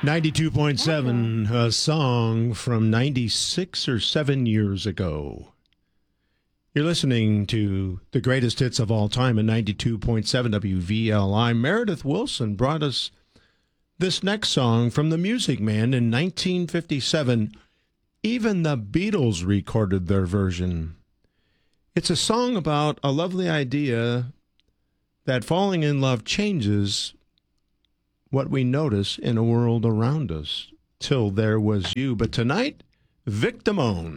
92.7, a song from 96 or 7 years ago. You're listening to the greatest hits of all time at 92.7 WVLI. Meredith Wilson brought us this next song from the Music Man in 1957. Even the Beatles recorded their version. It's a song about a lovely idea that falling in love changes what we notice in a world around us. Till There Was You. But tonight, Vic Damone.